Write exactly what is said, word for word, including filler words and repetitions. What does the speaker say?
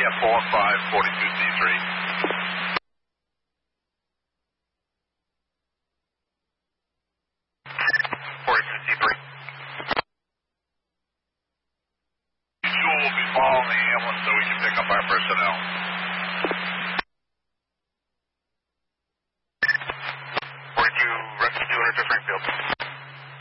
F four five forty-two C three. forty-two C three. Jewel will be following the ambulance so we can pick up our personnel.